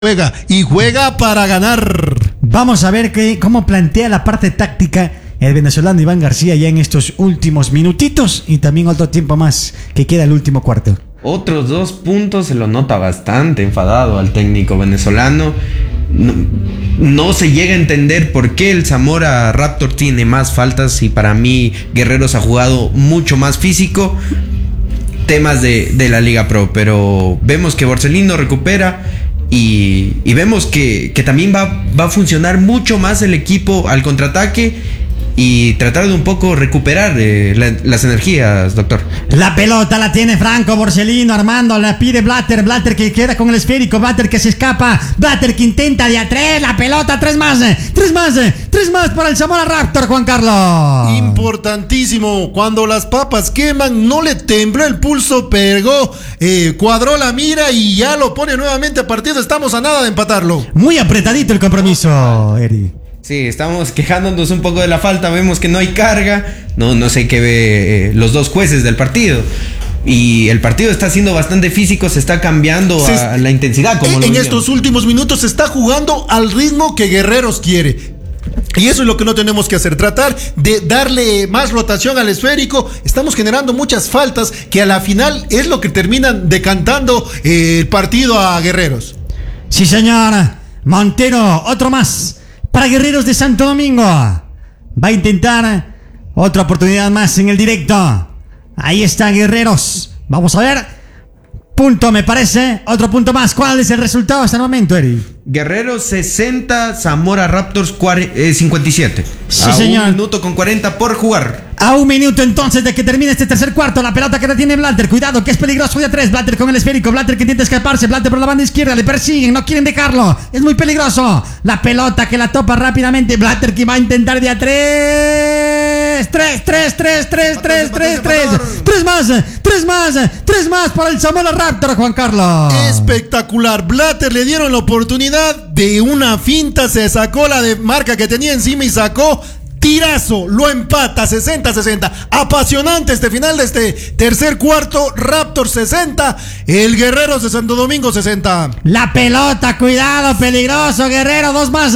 juega y juega para ganar. Vamos a ver cómo plantea la parte táctica el venezolano Iván García ya en estos últimos minutitos y también otro tiempo más que queda el último cuarto. Otros 2 puntos, se lo nota bastante enfadado al técnico venezolano. No se llega a entender por qué el Zamora Raptor tiene más faltas y para mí Guerreros ha jugado mucho más físico. Temas de la Liga Pro, pero vemos que Borselino recupera y vemos que también va a funcionar mucho más el equipo al contraataque y tratar de un poco recuperar las energías, doctor. La pelota la tiene Franco Borselino, Armando, la pide Blatter que queda con el esférico, Blatter que se escapa, Blatter que intenta de a 3, la pelota, 3 más para el Zamora Raptor, Juan Carlos. Importantísimo, cuando las papas queman, no le tembló el pulso, pegó, cuadró la mira y ya lo pone nuevamente a partido, estamos a nada de empatarlo. Muy apretadito el compromiso, Eri. Sí, estamos quejándonos un poco de la falta, vemos que no hay carga, no sé qué ve los dos jueces del partido. Y el partido está siendo bastante físico, se está cambiando a la intensidad. Como en estos últimos minutos se está jugando al ritmo que Guerreros quiere. Y eso es lo que no tenemos que hacer, tratar de darle más rotación al esférico. Estamos generando muchas faltas que a la final es lo que terminan decantando el partido a Guerreros. Sí, señora. Montero, otro más para Guerreros de Santo Domingo. Va a intentar otra oportunidad más en el directo. Ahí está Guerreros. Vamos a ver. Punto, me parece. Otro punto más. ¿Cuál es el resultado hasta el momento, Eri? Guerreros 60, Zamora Raptors 57. Sí, a señor. 1 minuto con 40 por jugar. A 1 minuto entonces de que termine este tercer cuarto. La pelota que la tiene Blatter. Cuidado que es peligroso de a 3. Blatter con el esférico. Blatter que intenta escaparse. Blatter por la banda izquierda. Le persiguen. No quieren dejarlo. Es muy peligroso. La pelota que la topa rápidamente. Blatter que va a intentar de a 3. 3 más para el Zamora Raptor, Juan Carlos. Espectacular. Blatter le dieron la oportunidad de una finta, se sacó la de marca que tenía encima y sacó tirazo, lo empata 60-60. Apasionante este final de este tercer cuarto. Raptor 60, el Guerreros de Santo Domingo 60. La pelota, cuidado, peligroso, Guerrero. 2 más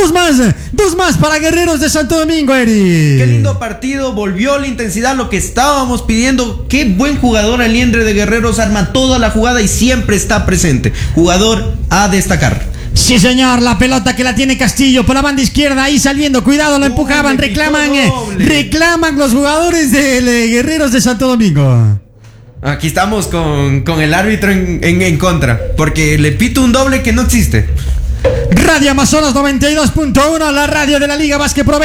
para Guerreros de Santo Domingo, Eri. Qué lindo partido, volvió la intensidad, lo que estábamos pidiendo. Qué buen jugador el Liendre de Guerreros, arma toda la jugada y siempre está presente. Jugador a destacar. Sí, señor, la pelota que la tiene Castillo por la banda izquierda, ahí saliendo, cuidado, lo empujaban, reclaman los jugadores de Guerreros de Santo Domingo. Aquí estamos con el árbitro en contra, porque le pito un doble que no existe. Radio Amazonas 92.1, la radio de la Liga Básquet Pro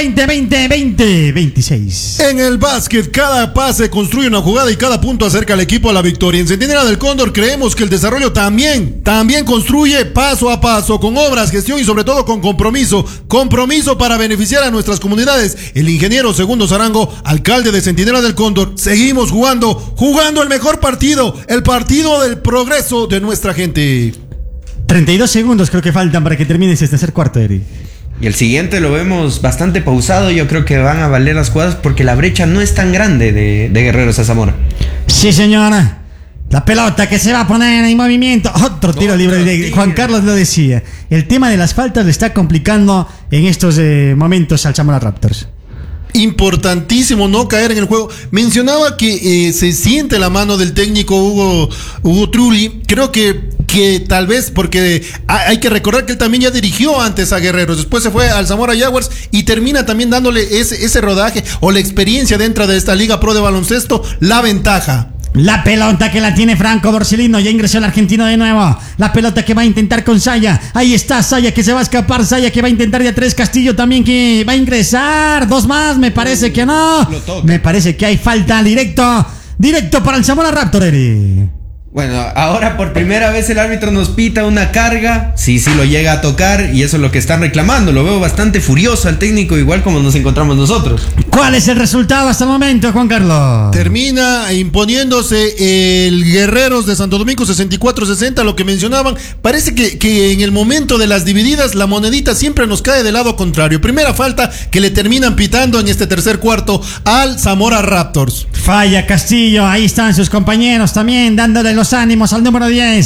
2020-2026. En el básquet, cada pase construye una jugada y cada punto acerca al equipo a la victoria. En Centinela del Cóndor creemos que el desarrollo también construye paso a paso, con obras, gestión y sobre todo con compromiso para beneficiar a nuestras comunidades. El ingeniero Segundo Zarango, alcalde de Centinela del Cóndor, seguimos jugando el mejor partido, el partido del progreso de nuestra gente. 32 segundos creo que faltan para que termine este tercer cuarto, Eri. Y el siguiente lo vemos bastante pausado. Yo creo que van a valer las jugadas porque la brecha no es tan grande de Guerreros a Zamora. Sí, señora. La pelota que se va a poner en movimiento. Otro tiro libre. Juan Carlos lo decía. El tema de las faltas le está complicando en estos momentos al Zamora Raptors. Importantísimo no caer en el juego. Mencionaba que se siente la mano del técnico Hugo Trulli. Creo que tal vez porque hay que recordar que él también ya dirigió antes a Guerreros, después se fue al Zamora Jaguars y termina también dándole ese rodaje o la experiencia dentro de esta Liga Pro de baloncesto, la ventaja. La pelota que la tiene Franco Borselino. Ya ingresó el argentino de nuevo. La pelota que va a intentar con Saya. Ahí está Saya que se va a escapar. Saya que va a intentar de a 3. Castillo también que va a ingresar. 2 más. Me parece que no. Me parece que hay falta. Directo para el Zamora Raptor, Eri. Bueno, ahora por primera vez el árbitro nos pita una carga. Sí, lo llega a tocar y eso es lo que están reclamando. Lo veo bastante furioso al técnico, igual como nos encontramos nosotros. ¿Cuál es el resultado hasta el momento, Juan Carlos? Termina imponiéndose el Guerreros de Santo Domingo 64-60, lo que mencionaban. Parece que en el momento de las divididas la monedita siempre nos cae del lado contrario. Primera falta que le terminan pitando en este tercer cuarto al Zamora Raptors. Falla Castillo, ahí están sus compañeros también dándole los ánimos al número 10.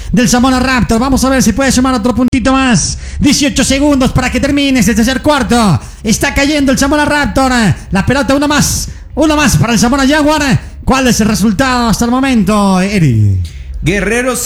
del Zamora Raptor. Vamos a ver si puede sumar otro puntito más. 18 segundos para que termine este tercer cuarto. Está cayendo el Zamora Raptor. La pelota, uno más para el Zamora Jaguar. ¿Cuál es el resultado hasta el momento, Eri? Guerreros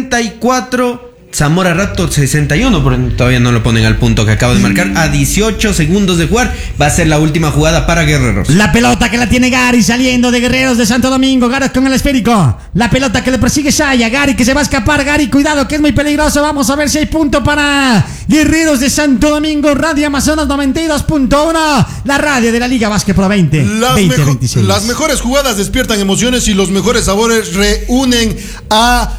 64, Zamora Raptor 61, pero todavía no lo ponen al punto que acabo de marcar. A 18 segundos de jugar, va a ser la última jugada para Guerreros. La pelota que la tiene Gary saliendo de Guerreros de Santo Domingo. Gary con el esférico. La pelota que le persigue Saya. Gary que se va a escapar. Gary, cuidado que es muy peligroso. Vamos a ver si hay punto para Guerreros de Santo Domingo. Radio Amazonas 92.1. La radio de la Liga Básquet Pro 2026. Las mejores jugadas despiertan emociones y los mejores sabores reúnen a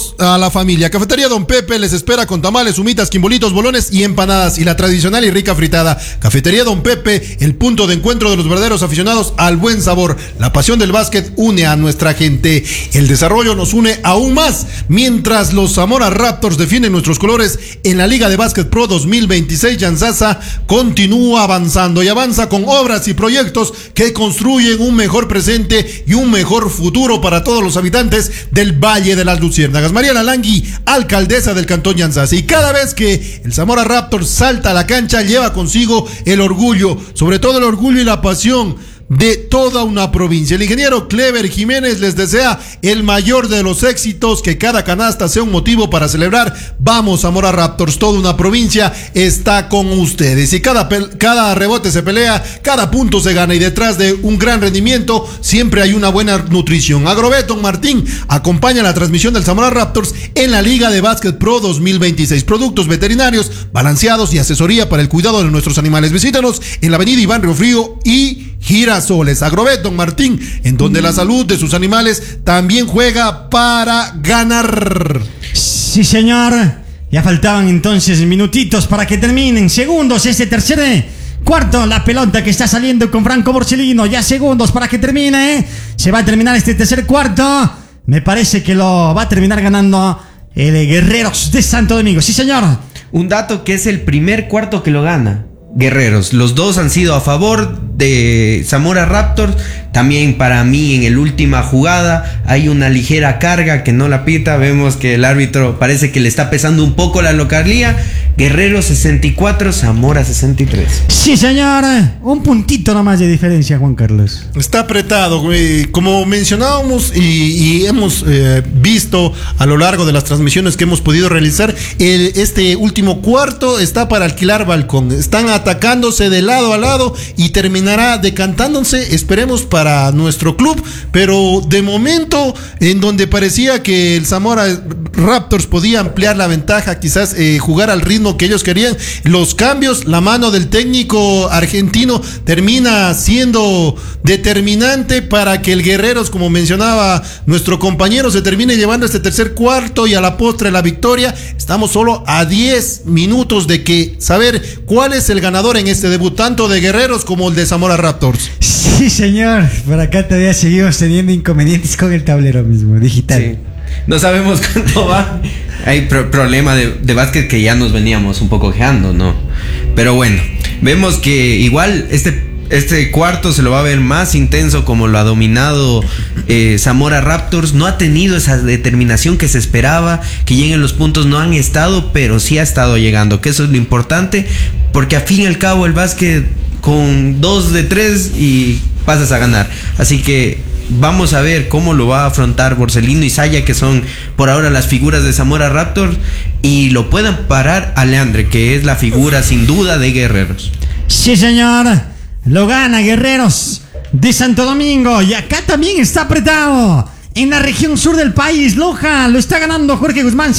la familia. Cafetería Don Pepe les espera con tamales, humitas, quimbolitos, bolones y empanadas y la tradicional y rica fritada. Cafetería Don Pepe, el punto de encuentro de los verdaderos aficionados al buen sabor. La pasión del básquet une a nuestra gente. El desarrollo nos une aún más. Mientras los Zamora Raptors defienden nuestros colores en la Liga de Básquet Pro 2026, Yansasa continúa avanzando y avanza con obras y proyectos que construyen un mejor presente y un mejor futuro para todos los habitantes del Valle de las Luciérnagas. María Lalangui, alcaldesa del Cantón Yansasa, y cada vez que el Zamora Raptor salta a la cancha lleva consigo el orgullo, sobre todo el orgullo y la pasión de toda una provincia. El ingeniero Clever Jiménez les desea el mayor de los éxitos, que cada canasta sea un motivo para celebrar. Vamos, Zamora Raptors, toda una provincia está con ustedes y cada rebote se pelea, cada punto se gana y detrás de un gran rendimiento siempre hay una buena nutrición. Agrobeton Martín acompaña la transmisión del Zamora Raptors en la Liga de Básquet Pro 2026. Productos veterinarios balanceados y asesoría para el cuidado de nuestros animales. Visítanos en la avenida Iván Riofrío y Girasoles. Agrobeton Martín, en donde la salud de sus animales también juega para ganar. Sí, señor. Ya faltaban entonces minutitos para que terminen. Segundos este tercer cuarto. La pelota que está saliendo con Franco Borsellino. Ya segundos para que termine. Se va a terminar este tercer cuarto. Me parece que lo va a terminar ganando el Guerreros de Santo Domingo. Sí, señor. Un dato que es el primer cuarto que lo gana Guerreros. Los dos han sido a favor de Zamora Raptors. También para mí en la última jugada hay una ligera carga que no la pita. Vemos que el árbitro parece que le está pesando un poco la localía. Guerreros 64, Zamora 63. Sí, señor. Un puntito nomás de diferencia, Juan Carlos. Está apretado, como mencionábamos y hemos visto a lo largo de las transmisiones que hemos podido realizar. Este último cuarto está para alquilar balcón. Están atacándose de lado a lado y terminará decantándose, esperemos, para nuestro club. Pero de momento, en donde parecía que el Zamora Raptors podía ampliar la ventaja, quizás jugar al ritmo que ellos querían, los cambios, la mano del técnico argentino termina siendo determinante para que el Guerreros, como mencionaba nuestro compañero, se termine llevando este tercer cuarto y a la postre la victoria. Estamos solo a 10 minutos de saber cuál es el ganador en este debut, tanto de Guerreros como el de Zamora Raptors. Sí, señor. Por acá todavía seguimos teniendo inconvenientes con el tablero mismo, digital. Sí. No sabemos cuánto va. Hay problema de básquet que ya nos veníamos un poco quejando, ¿no? Pero bueno, vemos que igual este cuarto se lo va a ver más intenso como lo ha dominado Zamora Raptors. No ha tenido esa determinación que se esperaba, que lleguen los puntos, no han estado, pero sí ha estado llegando, que eso es lo importante, porque a fin y al cabo el básquet con 2 de 3 y pasas a ganar. Así que vamos a ver cómo lo va a afrontar Borsellino y Saya, que son por ahora las figuras de Zamora Raptors, y lo puedan parar a Leandre, que es la figura sin duda de Guerreros. Sí, señor. Lo gana Guerreros de Santo Domingo. Y acá también está apretado. En la región sur del país, Loja lo está ganando Jorge Guzmán,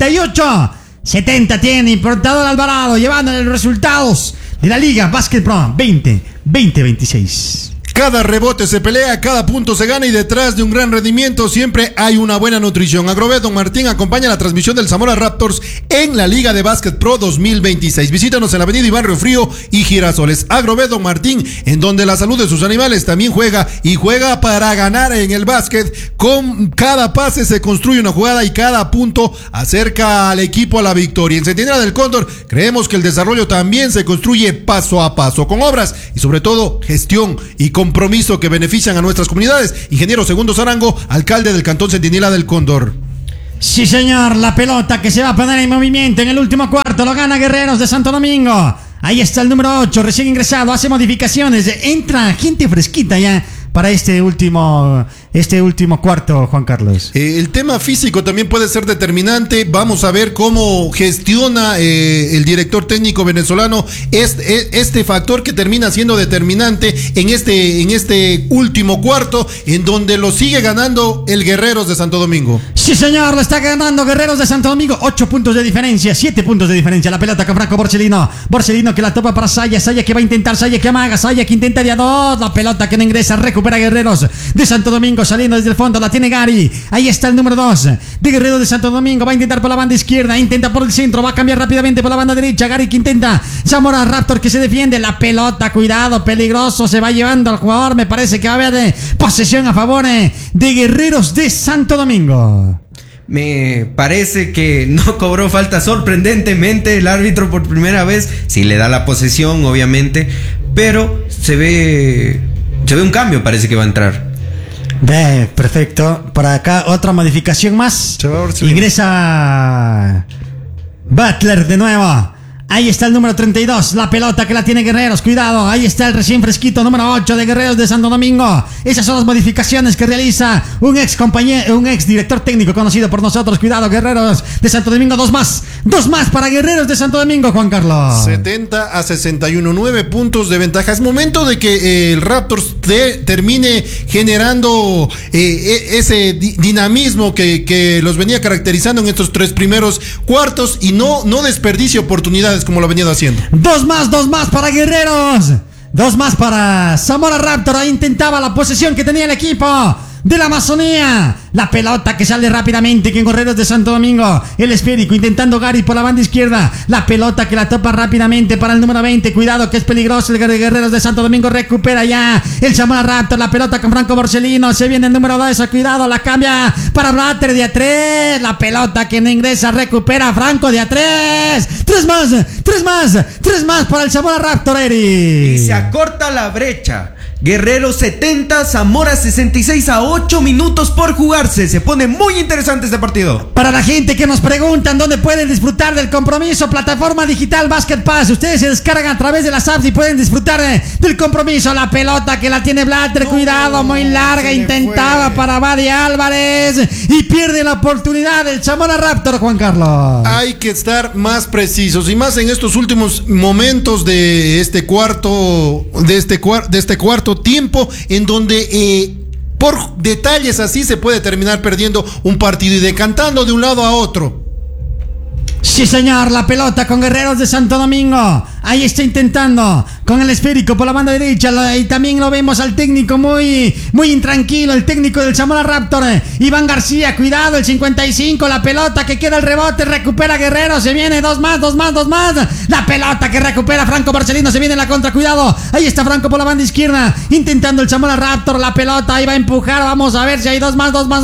78-70 tiene Importador Alvarado, llevándole los resultados de la Liga Básquet Pro 2026. Cada rebote se pelea, cada punto se gana y detrás de un gran rendimiento siempre hay una buena nutrición. Agrobeton Martín acompaña la transmisión del Zamora Raptors en la Liga de Básquet Pro 2026. Visítanos en la avenida Iván Riofrío y Girasoles. Agrobeton Martín, en donde la salud de sus animales también juega y juega para ganar en el básquet. Con cada pase se construye una jugada y cada punto acerca al equipo a la victoria. En Centinela del Cóndor creemos que el desarrollo también se construye paso a paso, con obras y sobre todo gestión y compromiso que benefician a nuestras comunidades. Ingeniero Segundo Zarango, alcalde del Cantón Centinela del Cóndor. Sí, señor, la pelota que se va a poner en movimiento en el último cuarto, lo gana Guerreros de Santo Domingo. Ahí está el número 8, recién ingresado, hace modificaciones, entra gente fresquita ya para este último cuarto, Juan Carlos. El tema físico también puede ser determinante. Vamos a ver cómo gestiona el director técnico venezolano este factor que termina siendo determinante en este último cuarto, en donde lo sigue ganando el Guerreros de Santo Domingo. Sí, señor, lo está ganando Guerreros de Santo Domingo. 8 puntos de diferencia, 7 puntos de diferencia. La pelota con Franco Borsellino. Borsellino que la topa para Saya. Saya que va a intentar, Saya que amaga, Saya que intenta de a dos. La pelota que no ingresa, recupera Guerreros de Santo Domingo. Saliendo desde el fondo, la tiene Gary. Ahí está el número 2 de Guerreros de Santo Domingo. Va a intentar por la banda izquierda, intenta por el centro, va a cambiar rápidamente por la banda derecha. Gary que intenta, Zamora Raptor que se defiende. La pelota, cuidado, peligroso, se va llevando al jugador. Me parece que va a haber posesión a favor de Guerreros de Santo Domingo. Me parece que no cobró falta sorprendentemente el árbitro por primera vez. Sí le da la posesión, obviamente, pero se ve un cambio, parece que va a entrar. Perfecto. Por acá otra modificación más. Ingresa Butler de nuevo. Ahí está el número 32, la pelota que la tiene Guerreros, cuidado, ahí está el recién fresquito número 8 de Guerreros de Santo Domingo. Esas son las modificaciones que realiza un ex director técnico conocido por nosotros. Cuidado, Guerreros de Santo Domingo, dos más para Guerreros de Santo Domingo, Juan Carlos. 70-61, 9 puntos de ventaja. Es momento de que el Raptors termine generando ese dinamismo que los venía caracterizando en estos 3 primeros cuartos y no desperdicie oportunidades como lo ha venido haciendo. Dos más para Guerreros. 2 más para Zamora Raptor. Ahí intentaba la posesión que tenía el equipo de la Amazonía. La pelota que sale rápidamente que en Guerreros de Santo Domingo. El esférico intentando Gary por la banda izquierda. La pelota que la topa rápidamente para el número 20. Cuidado que es peligroso el Guerreros de Santo Domingo. Recupera ya el Zamora Raptor. La pelota con Franco Borsellino. Se viene el número 2. Cuidado, la cambia para Blatter de a 3. La pelota que no ingresa. Recupera Franco de a 3. 3 más para el Zamora Raptor, Eri. Y se acorta la brecha. Guerreros 70, Zamora 66 a 8 minutos por jugarse. Se pone muy interesante este partido. Para la gente que nos preguntan dónde pueden disfrutar del compromiso, plataforma digital Basket Pass. Ustedes se descargan a través de las apps y pueden disfrutar del compromiso. La pelota que la tiene Blatter, cuidado, muy larga, intentaba para Badi Álvarez y pierde la oportunidad del Zamora Raptor, Juan Carlos. Hay que estar más precisos y más en estos últimos momentos de este cuarto tiempo, en donde por detalles así se puede terminar perdiendo un partido y decantando de un lado a otro. Sí, señor, la pelota con Guerreros de Santo Domingo. Ahí está intentando con el esférico por la banda derecha. Y también lo vemos al técnico muy intranquilo, el técnico del Zamora Raptor, Iván García. Cuidado, el 55, la pelota que queda el rebote, recupera Guerreros. Se viene 2 más. La pelota que recupera Franco Borsellino. Se viene la contra, cuidado. Ahí está Franco por la banda izquierda, intentando el Zamora Raptor. La pelota ahí va a empujar. Vamos a ver si hay 2 más. 2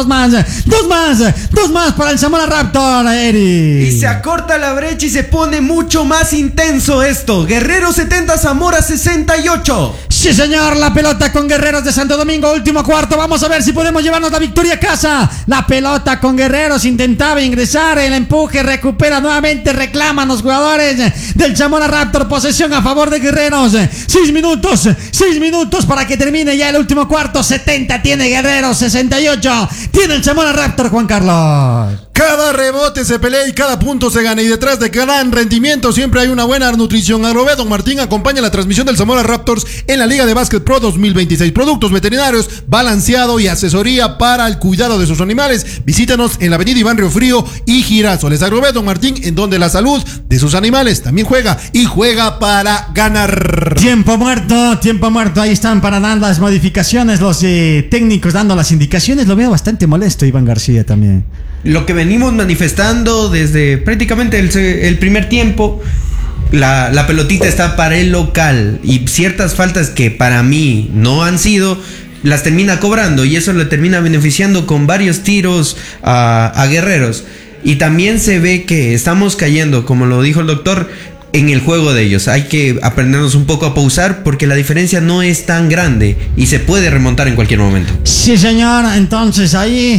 más para el Zamora Raptor, Eri. Y se acorta la brecha y se pone mucho más intenso esto. Guerreros 70, Zamora 68. Sí, señor, la pelota con Guerreros de Santo Domingo, último cuarto. Vamos a ver si podemos llevarnos la victoria a casa. La pelota con Guerreros, intentaba ingresar, el empuje, recupera nuevamente, reclaman los jugadores del Zamora Raptor. Posesión a favor de Guerreros. 6 minutos para que termine ya el último cuarto. 70 tiene Guerreros, 68 tiene el Zamora Raptor, Juan Carlos. Cada rebote se pelea y cada punto se gana, y detrás de gran rendimiento siempre hay una buena nutrición. Agrobet Don Martín acompaña la transmisión del Zamora Raptors en la Liga de Básquet Pro 2026. Productos veterinarios, balanceado y asesoría para el cuidado de sus animales. Visítanos en la avenida Iván Riofrío y Girasoles. Agrobet Don Martín, en donde la salud de sus animales también juega, y juega para ganar. Tiempo muerto. Ahí están para dar las modificaciones los técnicos dando las indicaciones. Lo veo bastante molesto Iván García también. Lo que venimos manifestando desde prácticamente el primer tiempo, la pelotita está para el local, y ciertas faltas que para mí no han sido, las termina cobrando, y eso le termina beneficiando con varios tiros a Guerreros. Y también se ve que estamos cayendo, como lo dijo el doctor, en el juego de ellos. Hay que aprendernos un poco a pausar, porque la diferencia no es tan grande y se puede remontar en cualquier momento. Sí, señor. Entonces ahí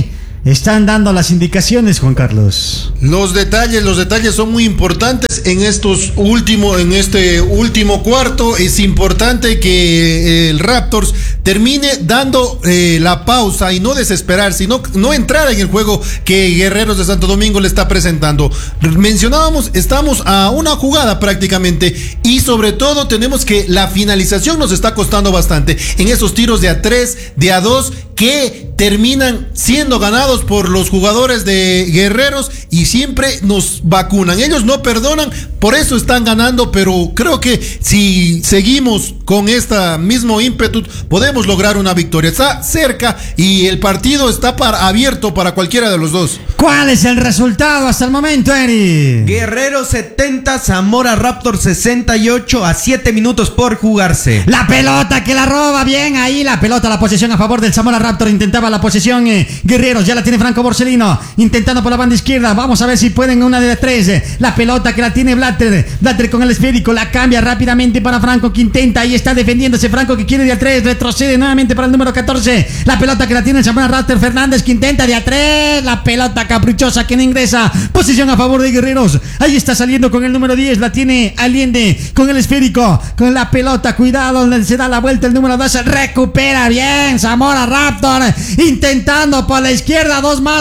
están dando las indicaciones, Juan Carlos. Los detalles son muy importantes en este último cuarto. Es importante que el Raptors termine dando la pausa y no desesperarse, no entrar en el juego que Guerreros de Santo Domingo le está presentando. Mencionábamos, estamos a una jugada prácticamente y sobre todo tenemos que la finalización nos está costando bastante en esos tiros de A3, de A2 que terminan siendo ganados por los jugadores de Guerreros y siempre nos vacunan. Ellos no perdonan, por eso están ganando, pero creo que si seguimos con este mismo ímpetu podemos lograr una victoria. Está cerca y el partido está abierto para cualquiera de los dos. ¿Cuál es el resultado hasta el momento, Eri? Guerreros 70, Zamora Raptors 68 a 7 minutos por jugarse. La pelota que la roba, bien ahí la pelota, la posesión a favor del Zamora Raptor. Intentaba la posesión Guerreros, ya la tiene Franco Borsellino, intentando por la banda izquierda. Vamos a ver si pueden una de tres. La pelota que la tiene Blatter con el esférico, la cambia rápidamente para Franco que intenta, ahí está defendiéndose Franco que quiere de A3, retrocede nuevamente para el número 14. La pelota que la tiene el Zamora Raptor, Fernández que intenta de A3, la pelota caprichosa que no ingresa. Posición a favor de Guerreros, ahí está saliendo con el número 10, la tiene Allende con el esférico, con la pelota, cuidado, se da la vuelta el número 12, recupera bien Zamora Raptor, intentando por la izquierda, dos más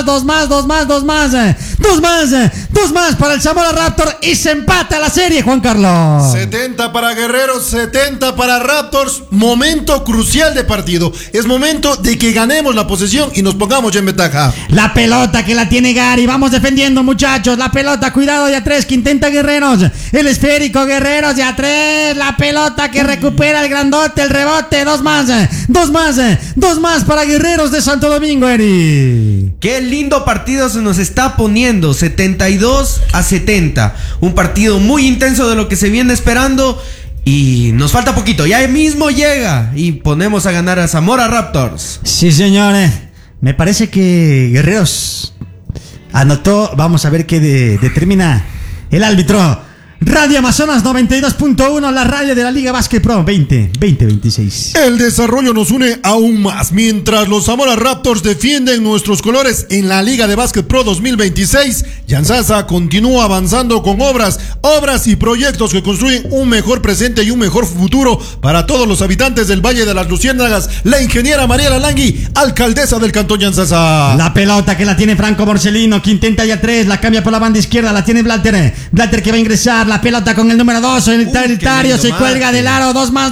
para el Zamora Raptor y se empata la serie, Juan Carlos. 70 para Guerreros, 70 para Raptors. Momento crucial de partido. Es momento de que ganemos la posesión y nos pongamos ya en ventaja. La pelota que la tiene Gary, vamos defendiendo, muchachos. La pelota, cuidado de A3 que intenta Guerreros, el esférico Guerreros de A3, la pelota que recupera el grandote, el rebote, dos más para Guerreros de Santo Domingo, Eri. Qué lindo partido se nos está poniendo, 72 a 70. Un partido muy intenso de lo que se viene esperando y nos falta poquito. Ya mismo llega y ponemos a ganar a Zamora Raptors. Sí, señores. Me parece que Guerreros anotó. Vamos a ver qué determina el árbitro. Radio Amazonas 92.1, la radio de la Liga Básquet Pro 2026. El desarrollo nos une aún más. Mientras los Zamora Raptors defienden nuestros colores en la Liga de Básquet Pro 2026, Yansasa continúa avanzando con obras y proyectos que construyen un mejor presente y un mejor futuro para todos los habitantes del Valle de las Luciérnagas. La ingeniera Mariela Langui, alcaldesa del Cantón Yansasa. La pelota que la tiene Franco Borsellino, que intenta ya 3, la cambia por la banda izquierda, la tiene Blatter que va a ingresar. La pelota con el número 2, el Tario se cuelga del aro, dos más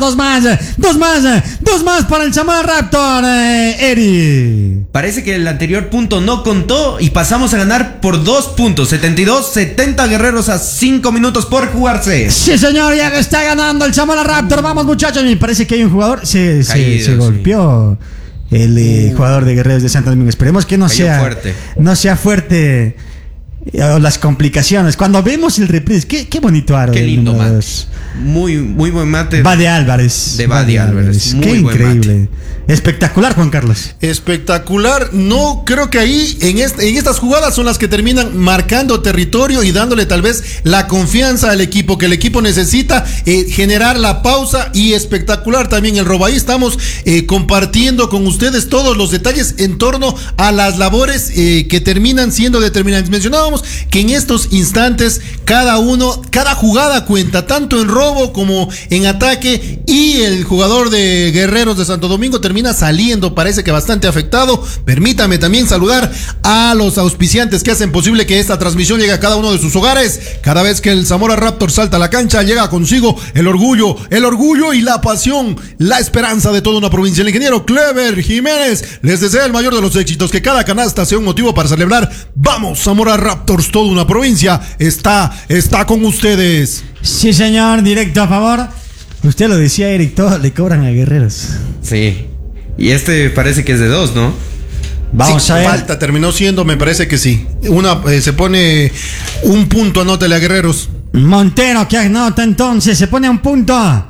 para el Zamora Raptor, Eri. Parece que el anterior punto no contó y pasamos a ganar por 2 puntos, 72-70 Guerreros a 5 minutos por jugarse. Sí, señor, ya está ganando el Zamora Raptor. Vamos, muchachos, me parece que hay un jugador, se golpeó el jugador de Guerreros de Santo Domingo. Esperemos que no sea fuerte. Las complicaciones. Cuando vemos el reprise, qué bonito aro. Qué lindo mate. Muy buen mate. Bade Álvarez. De Bade Álvarez. Qué increíble. Espectacular, Juan Carlos. Espectacular. No, creo que ahí en estas jugadas son las que terminan marcando territorio y dándole tal vez la confianza al equipo que el equipo necesita, generar la pausa. Y espectacular también el robo. Ahí estamos compartiendo con ustedes todos los detalles en torno a las labores que terminan siendo determinantes. Mencionábamos que en estos instantes cada jugada cuenta, tanto en robo como en ataque, y el jugador de Guerreros de Santo Domingo termina saliendo, parece que bastante afectado. Permítame también saludar a los auspiciantes que hacen posible que esta transmisión llegue a cada uno de sus hogares. Cada vez que el Zamora Raptor salta a la cancha, llega consigo el orgullo y la pasión, la esperanza de toda una provincia. El ingeniero Clever Jiménez les desea el mayor de los éxitos, que cada canasta sea un motivo para celebrar. Vamos, Zamora Raptors, toda una provincia está con ustedes. Sí, señor, directo a favor. Usted lo decía, Eric, todos le cobran a Guerreros. Sí. Y parece que es de 2, ¿no? Vamos a ver. Falta terminó siendo, me parece que sí. Se pone un punto, anótele a Guerreros. Montero que anota entonces, se pone a un punto.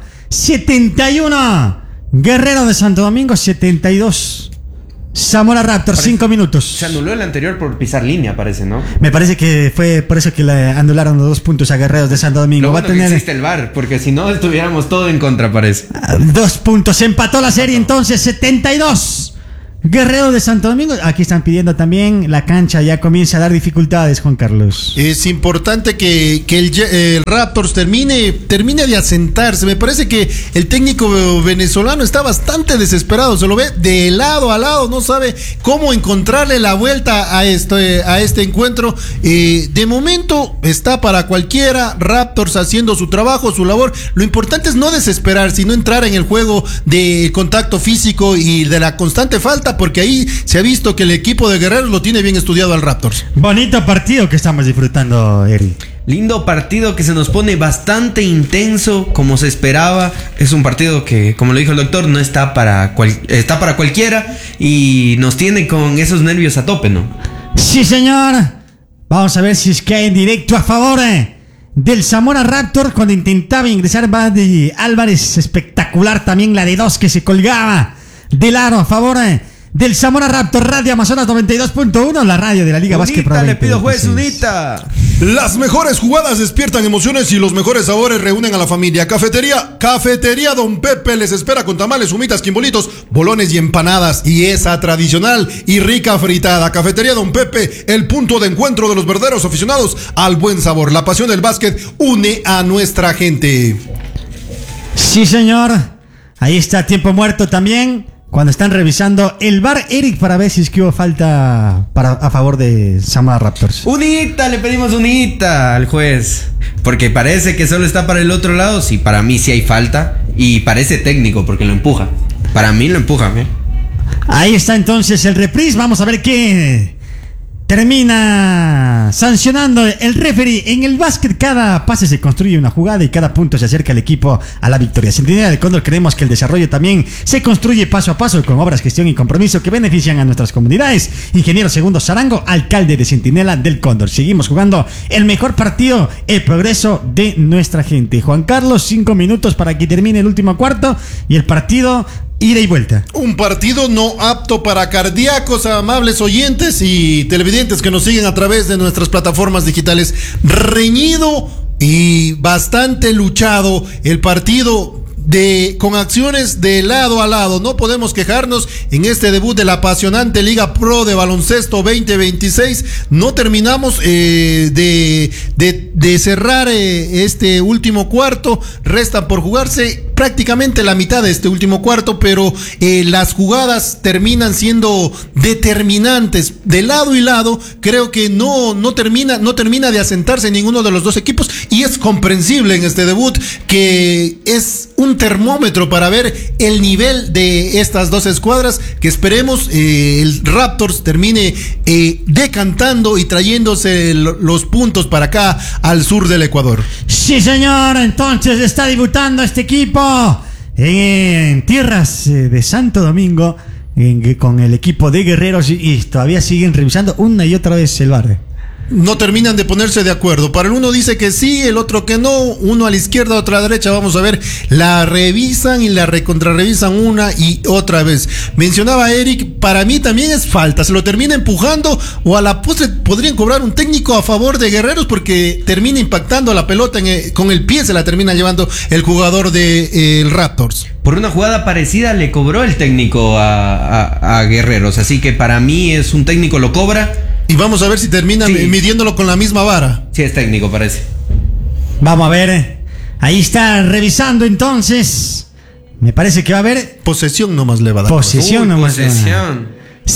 71. Guerrero de Santo Domingo, 72. Zamora Raptor, 5 minutos. Se anuló el anterior por pisar línea, parece, ¿no? Me parece que fue por eso que le anularon los 2 puntos a Guerreros de Santo Domingo. Lo bueno que existe el VAR, porque si no estuviéramos todo en contra, parece. 2 puntos, se empató la serie entonces, 72. Guerrero de Santo Domingo, aquí están pidiendo también la cancha ya comienza a dar dificultades, Juan Carlos. Es importante que el Raptors termine de asentarse. Me parece que el técnico venezolano está bastante desesperado, se lo ve de lado a lado, no sabe cómo encontrarle la vuelta a este encuentro. De momento está para cualquiera, Raptors haciendo su trabajo, su labor. Lo importante es no desesperar, sino entrar en el juego de contacto físico y de la constante falta, porque ahí se ha visto que el equipo de Guerreros lo tiene bien estudiado al Raptors. Bonito partido que estamos disfrutando, Eri. Lindo partido que se nos pone bastante intenso, como se esperaba. Es un partido que, como lo dijo el doctor, no está para cualquiera y nos tiene con esos nervios a tope, ¿no? Sí, señor. Vamos a ver si es que hay directo a favor del Zamora Raptor cuando intentaba ingresar Buddy Álvarez. Espectacular también la de 2 que se colgaba del aro a favor del Zamora Raptor. Radio Amazonas 92.1, la radio de la Liga Básquet Pro. Le pido juez, unita. Las mejores jugadas despiertan emociones y los mejores sabores reúnen a la familia. Cafetería Don Pepe les espera con tamales, humitas, quimbolitos, bolones y empanadas. Y esa tradicional y rica fritada. Cafetería Don Pepe, el punto de encuentro de los verdaderos aficionados al buen sabor. La pasión del básquet une a nuestra gente. Sí, señor. Ahí está tiempo muerto también. Cuando están revisando el VAR, Eric, para ver si es que hubo falta a favor de Zamora Raptors. Unita, le pedimos unita al juez. Porque parece que solo está para el otro lado. Sí, para mí sí hay falta. Y parece técnico porque lo empuja. Para mí lo empuja, ¿eh? Ahí está entonces el reprise. Vamos a ver qué termina sancionando el referee. En el básquet cada pase se construye una jugada y cada punto se acerca al equipo a la victoria. Centinela del Cóndor creemos que el desarrollo también se construye paso a paso con obras, gestión y compromiso que benefician a nuestras comunidades. Ingeniero Segundo Zarango, alcalde de Centinela del Cóndor. Seguimos jugando el mejor partido, el progreso de nuestra gente. Juan Carlos, 5 minutos para que termine el último cuarto y el partido ida y vuelta. Un partido no apto para cardíacos, amables oyentes y televidentes que nos siguen a través de nuestras plataformas digitales. Reñido y bastante luchado el partido, con acciones de lado a lado. No podemos quejarnos en este debut de la apasionante Liga Pro de Baloncesto 2026. No terminamos de cerrar este último cuarto. Resta por jugarse prácticamente la mitad de este último cuarto, pero las jugadas terminan siendo determinantes de lado y lado. Creo que no termina de asentarse ninguno de los dos equipos, y es comprensible en este debut, que es un termómetro para ver el nivel de estas dos escuadras, que esperemos el Raptors termine decantando y trayéndose los puntos para acá al sur del Ecuador. Sí, señor, entonces está debutando este equipo en tierras de Santo Domingo con el equipo de Guerreros y todavía siguen revisando una y otra vez el VAR. No terminan de ponerse de acuerdo. Para el uno dice que sí, el otro que no. Uno a la izquierda, otro a la derecha. Vamos a ver. La revisan y la recontrarrevisan una y otra vez. Mencionaba Eric, para mí también es falta. Se lo termina empujando, o a la postre podrían cobrar un técnico a favor de Guerreros porque termina impactando la pelota con el pie. Se la termina llevando el jugador de Raptors. Por una jugada parecida le cobró el técnico a Guerreros. Así que para mí es un técnico, lo cobra. Y vamos a ver si terminan midiéndolo con la misma vara. Sí, es técnico, parece. Vamos a ver. Ahí está revisando entonces. Me parece que va a haber posesión nomás le va a dar. Posesión nomás. Posesión.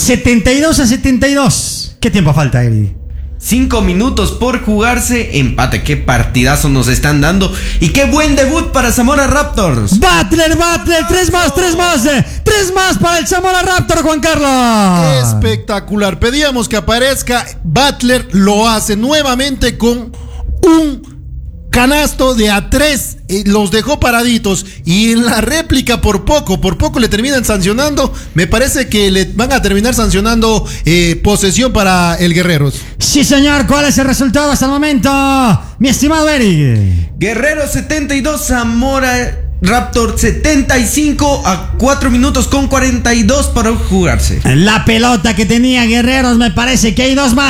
72-72. ¿Qué tiempo falta, Eddie? 5 minutos por jugarse. Empate. Qué partidazo nos están dando. Y qué buen debut para Zamora Raptors. Butler. 3 más para el Zamora Raptor, Juan Carlos. Espectacular. Pedíamos que aparezca Butler. Lo hace nuevamente con un canasto de A3, los dejó paraditos, y en la réplica por poco le terminan sancionando. Me parece que le van a terminar sancionando posesión para el Guerreros. Sí, señor. ¿Cuál es el resultado hasta el momento, mi estimado Eric? Guerreros 72, Zamora Raptor 75 a 4 minutos con 42 para jugarse. La pelota que tenía Guerreros, me parece que hay 2 más.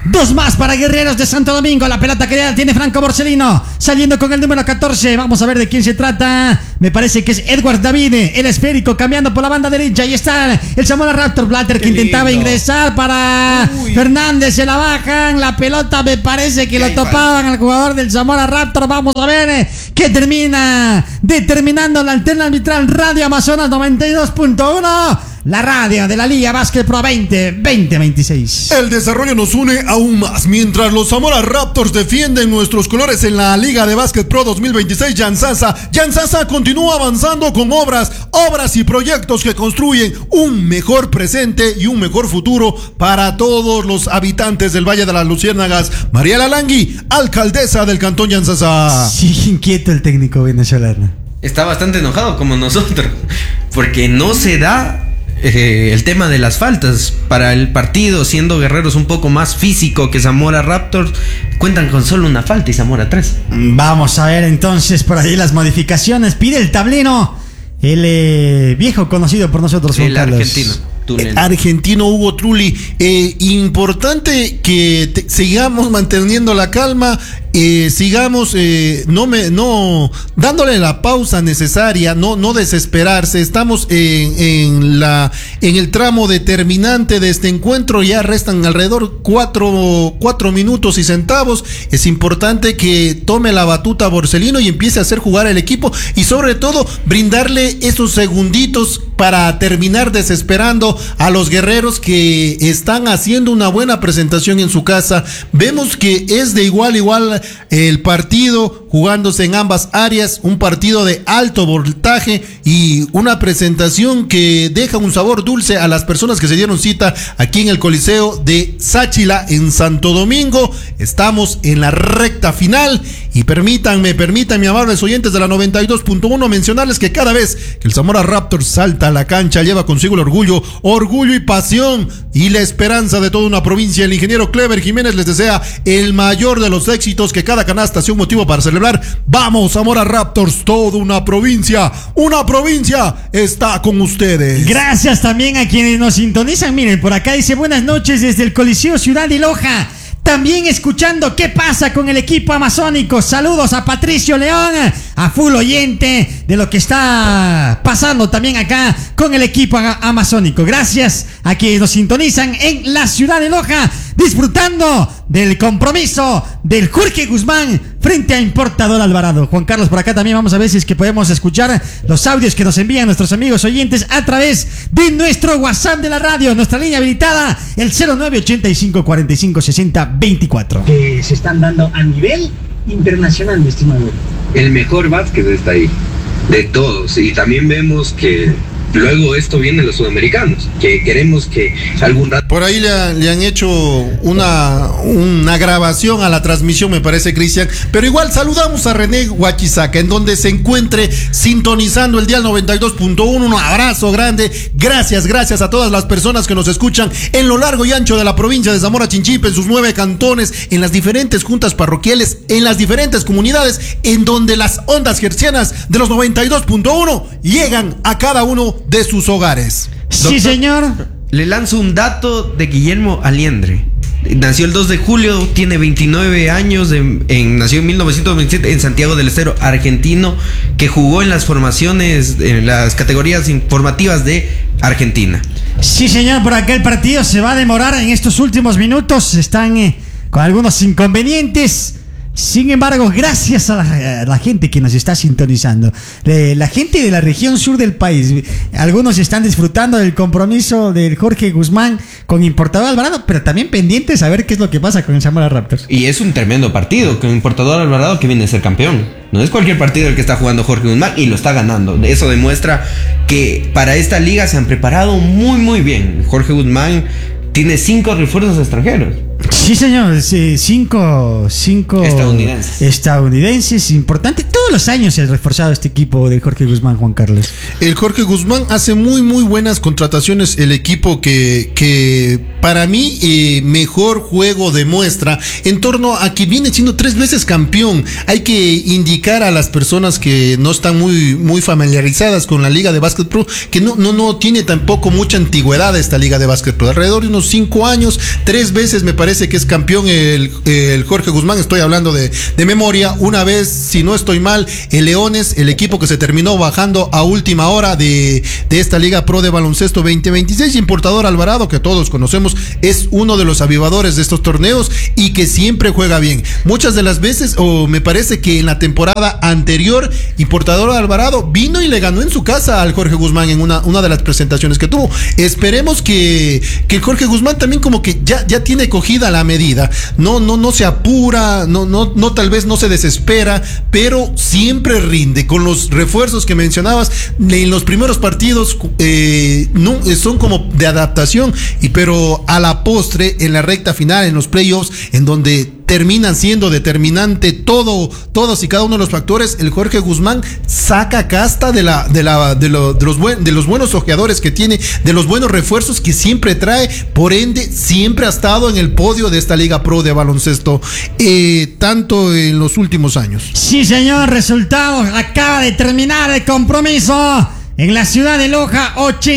Dos más para Guerreros de Santo Domingo. La pelota que ya tiene Franco Borsellino, saliendo con el número 14. Vamos a ver de quién se trata. Me parece que es Edward David, el esférico, cambiando por la banda derecha. Ahí está el Zamora Raptor Blatter, que intentaba ingresar para Fernández. Se la bajan. La pelota me parece que lo topaban al jugador del Zamora Raptor. Vamos a ver qué termina determinando la alterna arbitral. Radio Amazonas 92.1. La radio de la Liga Básquet Pro 2026. El desarrollo nos une aún más. Mientras los Zamora Raptors defienden nuestros colores en la Liga de Básquet Pro 2026, Jan Sasa continúa avanzando con obras y proyectos que construyen un mejor presente y un mejor futuro para todos los habitantes del Valle de las Luciérnagas. Mariela Langui, alcaldesa del Cantón Jan Sasa. Sí, inquieto el técnico venezolano. Está bastante enojado como nosotros, porque no se da el tema de las faltas para el partido, siendo Guerreros un poco más físico que Zamora Raptors. Cuentan con solo una falta y Zamora 3. Vamos a ver entonces por ahí las modificaciones. Pide el tablero el viejo conocido por nosotros, el argentino. Argentino Hugo Trulli. Importante que sigamos manteniendo la calma, sigamos dándole la pausa necesaria, no desesperarse. Estamos en el tramo determinante de este encuentro. Ya restan alrededor 4 minutos y centavos. Es importante que tome la batuta Borsellino y empiece a hacer jugar al equipo, y sobre todo brindarle esos segunditos para terminar desesperando a los guerreros, que están haciendo una buena presentación en su casa. Vemos que es de igual a igual el partido, jugándose en ambas áreas, un partido de alto voltaje y una presentación que deja un sabor dulce a las personas que se dieron cita aquí en el Coliseo de Sáchila en Santo Domingo. Estamos en la recta final y permítanme, amables oyentes de la 92.1, mencionarles que cada vez que el Zamora Raptors salta a la cancha, lleva consigo el orgullo y pasión y la esperanza de toda una provincia. El ingeniero Clever Jiménez les desea el mayor de los éxitos, que cada canasta sea un motivo para celebrar. Vamos, Zamora Raptors, toda una provincia está con ustedes. Gracias también a quienes nos sintonizan. Miren, por acá dice: buenas noches desde el Coliseo Ciudad de Loja. También escuchando qué pasa con el equipo amazónico. Saludos a Patricio León, a full oyente de lo que está pasando también acá con el equipo amazónico. Gracias a quienes nos sintonizan en la ciudad de Loja, disfrutando del compromiso del Jorge Guzmán frente a Importador Alvarado. Juan Carlos, por acá también vamos a ver si es que podemos escuchar los audios que nos envían nuestros amigos oyentes a través de nuestro WhatsApp de la radio, nuestra línea habilitada, el 0985 45 60 24. Que se están dando a nivel internacional, mi estimado. El mejor básquet está ahí, de todos. Y también vemos que luego esto viene de los sudamericanos, que queremos que algún rato... Por ahí le han hecho una grabación a la transmisión, me parece, Cristian. Pero igual saludamos a René Huachizaca, en donde se encuentre sintonizando el dial 92.1. Un abrazo grande. Gracias a todas las personas que nos escuchan en lo largo y ancho de la provincia de Zamora Chinchipe, en sus 9 cantones, en las diferentes juntas parroquiales, en las diferentes comunidades, en donde las ondas hertzianas de los 92.1 llegan a cada uno de sus hogares. Sí, señor. Le lanzo un dato de Guillermo Aliendre. Nació el 2 de julio, tiene 29 años, nació en 1927 en Santiago del Estero, argentino, que jugó en las formaciones, en las categorías informativas de Argentina. Sí, señor, por acá el partido se va a demorar en estos últimos minutos. Están con algunos inconvenientes. Sin embargo, gracias a la gente que nos está sintonizando, la gente de la región sur del país, algunos están disfrutando del compromiso del Jorge Guzmán con Importador Alvarado, pero también pendientes a ver qué es lo que pasa con el Zamora Raptors. Y es un tremendo partido con Importador Alvarado, que viene a ser campeón. No es cualquier partido el que está jugando Jorge Guzmán, y lo está ganando. Eso demuestra que para esta liga se han preparado muy bien. Jorge Guzmán tiene 5 refuerzos extranjeros. Sí, señor, 5 estadounidenses, importante. Todos los años se ha reforzado este equipo de Jorge Guzmán, Juan Carlos. El Jorge Guzmán hace muy buenas contrataciones. El equipo que para mí mejor juego demuestra en torno a que viene siendo 3 veces campeón. Hay que indicar a las personas que no están muy familiarizadas con la Liga de Básquet Pro que no tiene tampoco mucha antigüedad esta Liga de Básquet Pro, alrededor de unos 5 años, 3 veces me parece parece que es campeón el Jorge Guzmán, estoy hablando de memoria. Una vez, si no estoy mal, el Leones, el equipo que se terminó bajando a última hora de esta Liga Pro de Baloncesto 2026, Importador Alvarado, que todos conocemos, es uno de los avivadores de estos torneos y que siempre juega bien. Muchas de las veces, o me parece que en la temporada anterior, Importador Alvarado vino y le ganó en su casa al Jorge Guzmán en una de las presentaciones que tuvo. Esperemos que el Jorge Guzmán también como que ya tiene cogida la medida, no se apura, no tal vez no se desespera, pero siempre rinde con los refuerzos que mencionabas en los primeros partidos. Son como de adaptación, pero a la postre, en la recta final, en los playoffs, en donde terminan siendo determinante todos y cada uno de los factores, el Jorge Guzmán saca casta de los buenos ojeadores que tiene, de los buenos refuerzos que siempre trae, por ende siempre ha estado en el podio de esta Liga Pro de baloncesto, tanto en los últimos años. Sí, señor, resultados, acaba de terminar el compromiso en la ciudad de Loja.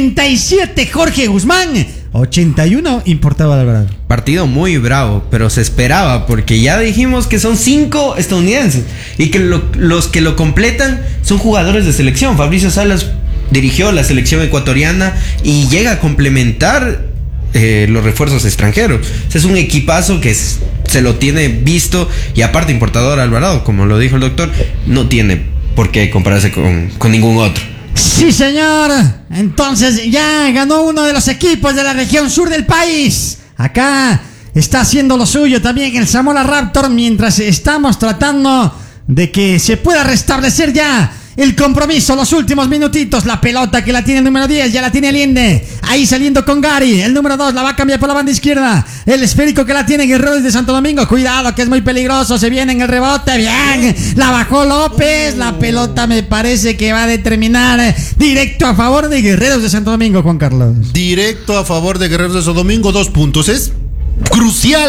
87 Jorge Guzmán, 81 Importador Alvarado. Partido muy bravo, pero se esperaba, porque ya dijimos que son 5 estadounidenses y que los que lo completan son jugadores de selección. Fabricio Salas dirigió la selección ecuatoriana y llega a complementar los refuerzos extranjeros. Es un equipazo que se lo tiene visto, y aparte Importador Alvarado, como lo dijo el doctor, no tiene por qué compararse con ningún otro. Sí, señor. Entonces ya ganó uno de los equipos de la región sur del país. Acá está haciendo lo suyo también el Zamora Raptor, mientras estamos tratando de que se pueda restablecer ya el compromiso, los últimos minutitos. La pelota que la tiene el número 10, ya la tiene Allende. Ahí saliendo con Gary. El número 2 la va a cambiar por la banda izquierda. El esférico que la tiene Guerreros de Santo Domingo. Cuidado que es muy peligroso. Se viene en el rebote. Bien. La bajó López. La pelota me parece que va a determinar directo a favor de Guerreros de Santo Domingo, Juan Carlos. Directo a favor de Guerreros de Santo Domingo, 2 puntos. Es crucial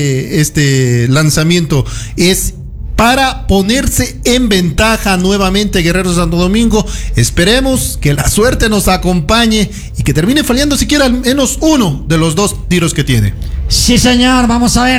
este lanzamiento. Es para ponerse en ventaja nuevamente Guerreros de Santo Domingo. Esperemos que la suerte nos acompañe y que termine fallando siquiera al menos uno de los 2 tiros que tiene. Sí, señor, vamos a ver,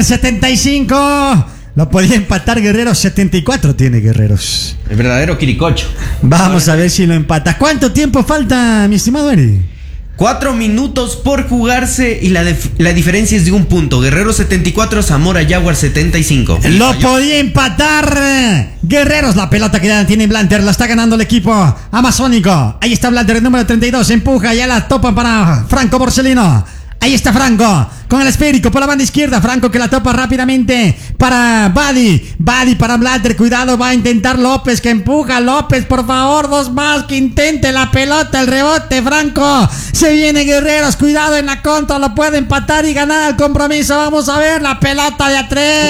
75. Lo podía empatar Guerreros, 74 tiene Guerreros. El verdadero Quiricocho. Vamos a ver si lo empata. ¿Cuánto tiempo falta, mi estimado Eri? 4 minutos por jugarse y la diferencia es de 1 punto. Guerreros 74, Zamora Jaguar 75. Lo podía empatar Guerreros. La pelota que ya tiene Blanter, la está ganando el equipo amazónico. Ahí está Blanter, el número 32, empuja, ya la topa para Franco Borsellino. Ahí está Franco con el esférico por la banda izquierda. Franco que la topa rápidamente para Badi para Blatter. Cuidado, va a intentar López, que empuja López, por favor, 2 más, que intente la pelota, el rebote. Franco, se viene Guerreros, cuidado en la contra, lo puede empatar y ganar el compromiso. Vamos a ver la pelota de a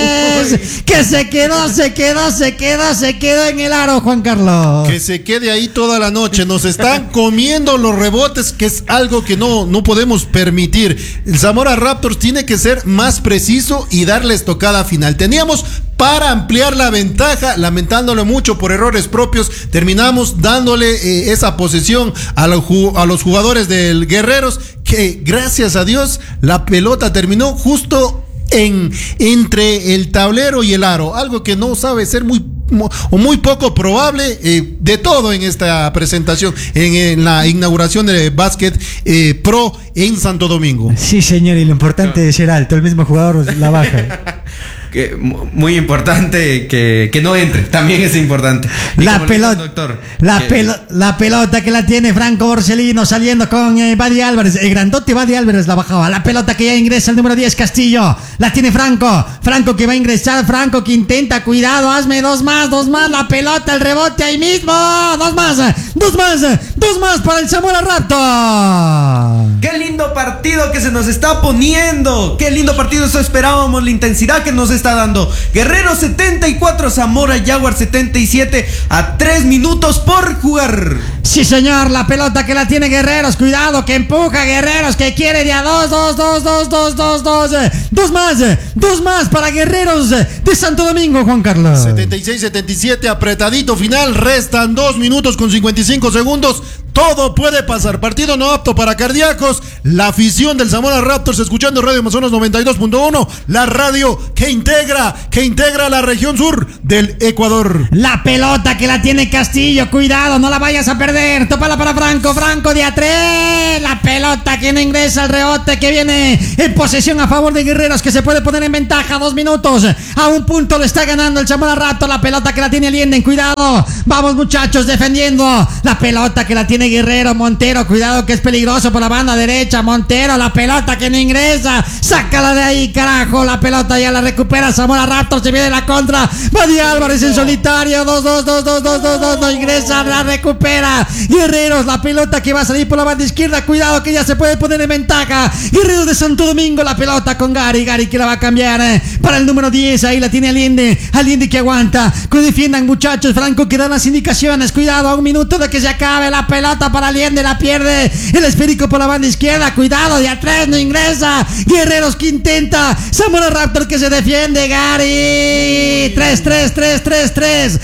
3 que se quedó en el aro, Juan Carlos. Que se quede ahí toda la noche. Nos están comiendo los rebotes, que es algo que no podemos permitir. El Zamora Raptors tiene que ser más preciso y darle estocada final. Teníamos para ampliar la ventaja, lamentándolo mucho por errores propios, terminamos dándole esa posesión a los jugadores del Guerreros, que gracias a Dios la pelota terminó justo entre el tablero y el aro, algo que no sabe ser muy poco probable, de todo en esta presentación, en la inauguración de Básquet Pro en Santo Domingo. Sí, señor, y lo importante es ser alto, el mismo jugador la baja. Muy importante que no entre, también es importante. La pelota que la tiene Franco Borsellino saliendo con Badi Álvarez, el grandote Badi Álvarez la bajaba. La pelota que ya ingresa el número 10 Castillo, la tiene Franco que va a ingresar, Franco que intenta, cuidado, hazme 2 más, la pelota, el rebote ahí mismo, 2 más para el Zamora Raptor. Qué lindo partido que se nos está poniendo, qué lindo partido, eso esperábamos, la intensidad que nos está dando. Guerrero 74, Zamora Jaguar 77, a 3 minutos por jugar. Sí, señor, la pelota que la tiene Guerreros, cuidado que empuja Guerreros, que quiere de a 2 más para Guerreros de Santo Domingo, Juan Carlos. 76-77, apretadito final, restan 2 minutos con 55 segundos. todo puede pasar. Partido no apto para cardíacos. La afición del Zamora Raptors escuchando Radio Amazonas 92.1, la radio que integra la región sur del Ecuador. La pelota que la tiene Castillo, cuidado, no la vayas a perder. Tópala para Franco de A3. La pelota que no ingresa al rebote, que viene en posesión a favor de Guerreros, que se puede poner en ventaja. 2 minutos, a 1 punto lo está ganando el Zamora Raptors. La pelota que la tiene Alienden, cuidado. Vamos muchachos, defendiendo. La pelota que la tiene Guerrero, Montero, cuidado que es peligroso por la banda derecha. Montero, la pelota que no ingresa. Sácala de ahí, carajo. La pelota ya la recupera Zamora Raptors. Se viene la contra. Madi Álvarez en solitario. 2. No ingresa, la recupera Guerreros. La pelota que va a salir por la banda izquierda. Cuidado que ya se puede poner en ventaja. Guerreros de Santo Domingo. La pelota con Gary que la va a cambiar para el número 10. Ahí la tiene Aliende que aguanta. Que defiendan muchachos. Franco que da las indicaciones. Cuidado, a 1 minuto de que se acabe. La pelota para Aliende. La pierde el esférico por la banda izquierda. Cuidado, de A3 no ingresa. Guerreros que intenta. Zamora Raptor que se defiende. Gary. 3.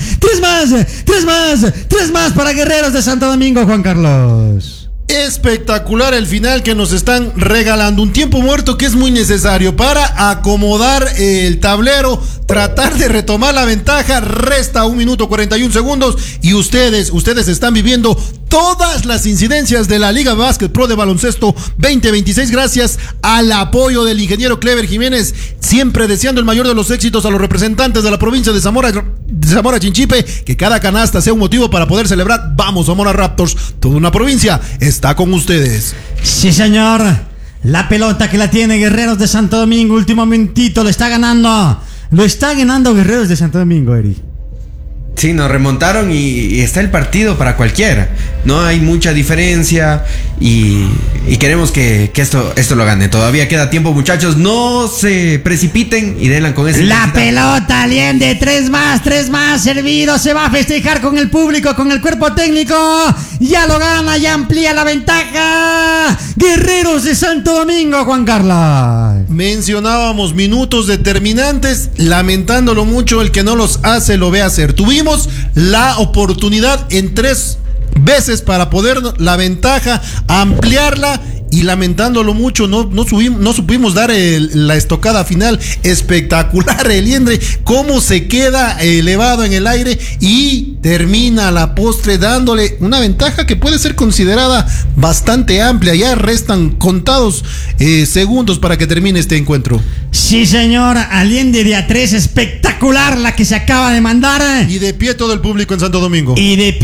3 más para Guerreros de Santo Domingo, Juan Carlos. Espectacular el final que nos están regalando. Un tiempo muerto que es muy necesario para acomodar el tablero, tratar de retomar la ventaja. Resta 1 minuto 41 segundos y ustedes están viviendo todas las incidencias de la Liga Básquet Pro de Baloncesto 2026 gracias al apoyo del ingeniero Clever Jiménez, siempre deseando el mayor de los éxitos a los representantes de la provincia de Zamora Chinchipe, que cada canasta sea un motivo para poder celebrar. Vamos Zamora Raptors, toda una provincia está con ustedes. Sí señor, la pelota que la tiene Guerreros de Santo Domingo, último momentito, lo está ganando Guerreros de Santo Domingo, Eri. Sí, nos remontaron y está el partido para cualquiera. No hay mucha diferencia y queremos que esto lo gane. Todavía queda tiempo, muchachos. No se precipiten y denla con ese. La pelota, Aliende, 3 más, servido. Se va a festejar con el público, con el cuerpo técnico. Ya lo gana, ya amplía la ventaja. Guerreros de Santo Domingo, Juan Carlos. Mencionábamos minutos determinantes, lamentándolo mucho, el que no los hace lo ve hacer. Tuvimos la oportunidad en 3 veces para poder la ventaja, ampliarla, y lamentándolo mucho no supimos dar la estocada final. Espectacular el Liendre, cómo se queda elevado en el aire y termina a la postre dándole una ventaja que puede ser considerada bastante amplia. Ya restan contados segundos para que termine este encuentro. Sí señor, Aliende de A3, espectacular la que se acaba de mandar. Y de pie todo el público en Santo Domingo.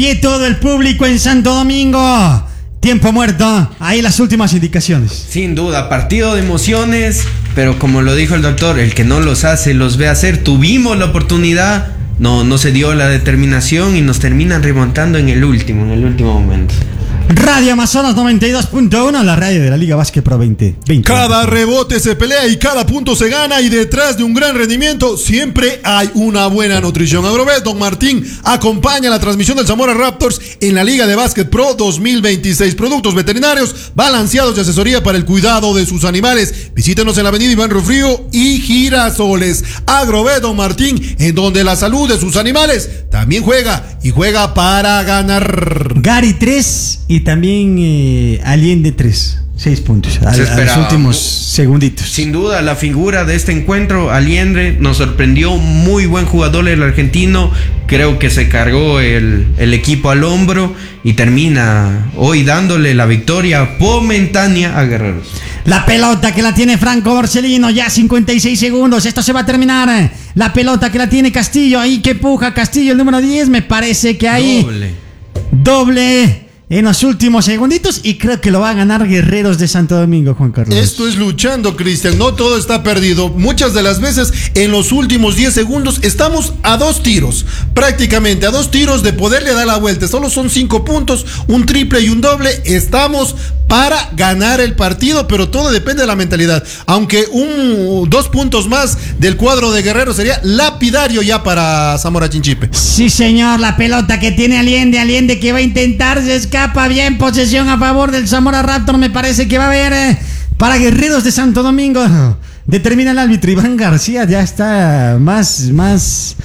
Tiempo muerto, ahí las últimas indicaciones. Sin duda, partido de emociones, pero como lo dijo el doctor, el que no los hace, los ve hacer. Tuvimos la oportunidad, no se dio la determinación y nos terminan remontando en el último momento. Radio Amazonas 92.1, la radio de la Liga Básquet Pro 2020. Cada rebote se pelea y cada punto se gana, y detrás de un gran rendimiento siempre hay una buena nutrición. Agrovet Don Martín acompaña la transmisión del Zamora Raptors en la Liga de Básquet Pro 2026. Productos veterinarios balanceados de asesoría para el cuidado de sus animales. Visítenos en la avenida Iván Rufrío y Girasoles. Agrovet Don Martín, en donde la salud de sus animales también juega, y juega para ganar. Gary 3 y también Aliende 3. 6 puntos a los últimos segunditos. Sin duda, la figura de este encuentro, Aliendre, nos sorprendió. Muy buen jugador el argentino. Creo que se cargó el equipo al hombro y termina hoy dándole la victoria momentánea a Guerreros. La pelota que la tiene Franco Borsellino, ya 56 segundos. Esto se va a terminar. La pelota que la tiene Castillo, ahí que puja Castillo, el número 10. Me parece que hay doble en los últimos segunditos, y creo que lo va a ganar Guerreros de Santo Domingo, Juan Carlos. Esto es luchando, Cristian, no todo está perdido. Muchas de las veces en los últimos 10 segundos estamos a 2 tiros, prácticamente a 2 tiros de poderle dar la vuelta. Solo son 5 puntos, un triple y un doble. Estamos para ganar el partido, pero todo depende de la mentalidad. Aunque 2 puntos más del cuadro de Guerreros sería lapidario ya para Zamora Chinchipe. Sí señor, la pelota que tiene Aliende que va a intentar, se escapa bien, posesión a favor del Zamora Raptor. Me parece que va a haber para Guerreros de Santo Domingo. Determina el árbitro Iván García, ya está más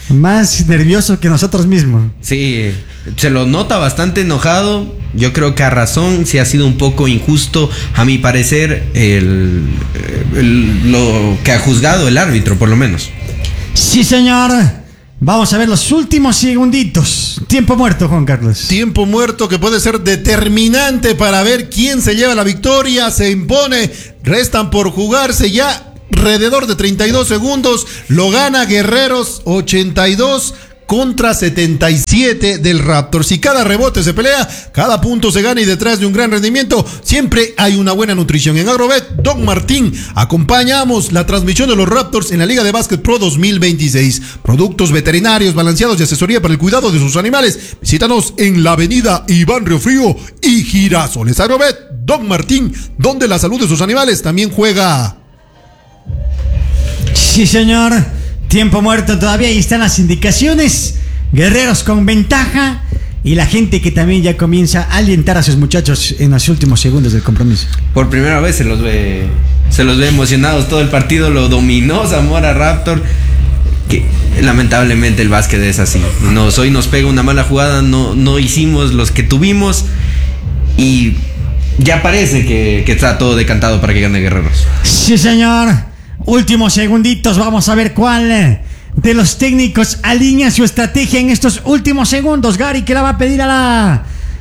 Más nervioso que nosotros mismos. Sí, se lo nota bastante enojado. Yo creo que a razón, sí ha sido un poco injusto, a mi parecer, lo que ha juzgado el árbitro, por lo menos. Sí, señor. Vamos a ver los últimos segunditos. Tiempo muerto, Juan Carlos. Tiempo muerto que puede ser determinante para ver quién se lleva la victoria. Se impone. Restan por jugarse ya alrededor de 32 segundos. Lo gana Guerreros 82 contra 77 del Raptor. Si cada rebote se pelea, cada punto se gana y detrás de un gran rendimiento siempre hay una buena nutrición. En Agrobet, Don Martín, acompañamos la transmisión de los Raptors en la Liga de Básquet Pro 2026. Productos veterinarios balanceados y asesoría para el cuidado de sus animales. Visítanos en la avenida Iván Riofrío y Girasoles. Agrobet, Don Martín, donde la salud de sus animales también juega. Sí, señor. Tiempo muerto todavía, ahí están las indicaciones. Guerreros con ventaja y la gente que también ya comienza a alentar a sus muchachos en los últimos segundos del compromiso. Por primera vez se los ve emocionados todo el partido, lo dominó Zamora Raptor. Que lamentablemente el básquet es así. Hoy nos pega una mala jugada, no hicimos los que tuvimos y ya parece que está todo decantado para que gane Guerreros. Sí, señor. Últimos segunditos, vamos a ver cuál de los técnicos alinea su estrategia en estos últimos segundos. Gary, ¿qué la va a pedir al